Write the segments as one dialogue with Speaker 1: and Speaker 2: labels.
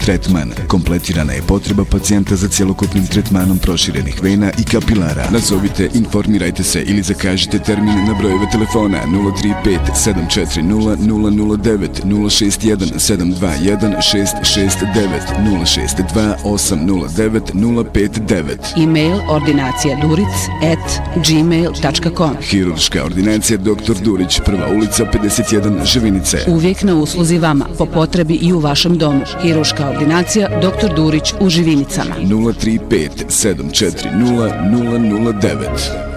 Speaker 1: Tretman. Kompletirana je potreba pacijenta za cjelokupnim tretmanom proširenih vena i kapilara. Nazovite, informirajte se ili zakažite termin na brojeve telefona 035 740 009 061 721 669 062 809 059.
Speaker 2: E-mail ordinacijaduric@gmail.com.
Speaker 1: Hirurška ordinacija Dr. Durić, Prva ulica 51, Živinice.
Speaker 2: Uvijek na usluzi vama, po potrebi i u vašem domu. Hirurška ordinacija Dr. Durić u Živinicama.
Speaker 1: 035 740 009.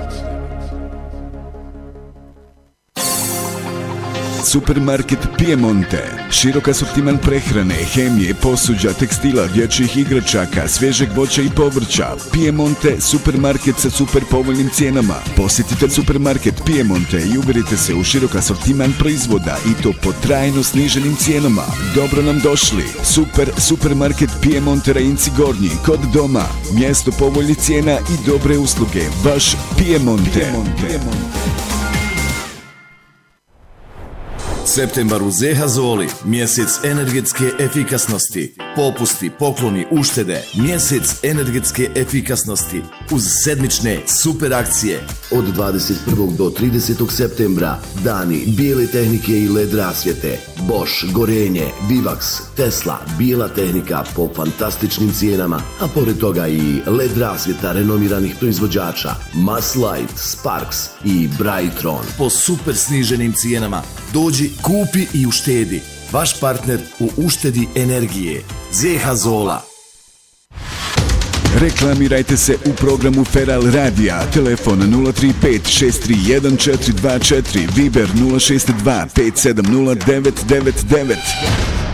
Speaker 1: Supermarket Piemonte. Širok asortiman prehrane, hemije, posuđa, tekstila, dječjih igračaka, svježeg voća i povrća. Piemonte, supermarket sa super povoljnim cijenama. Posjetite supermarket Piemonte i uvjerite se u širok asortiman proizvoda i to po trajno sniženim cijenama. Dobro nam došli. Supermarket Piemonte Rajinci Gornji, kod doma. Mjesto povoljnih cijena i dobre usluge. Vaš Piemonte.
Speaker 3: Septembar u ZH Zoli, mjesec energetske efikasnosti. Popusti, pokloni, uštede, mjesec energetske efikasnosti. Uz sedmične super akcije. Od 21. do 30. septembra, dani bijele tehnike i LED rasvjete. Bosch, Gorenje, Vivax, Tesla, bijela tehnika po fantastičnim cijenama, a pored toga i LED rasvjeta renomiranih proizvođača Maslight, Sparks i Brightron. Po super sniženim cijenama. Dođi, kupi i uštedi. Vaš partner u uštedi energije. ZH Zola.
Speaker 1: Reklamirajte se u programu Feral Radija. Telefon 035 631 424, Viber 062 570 999.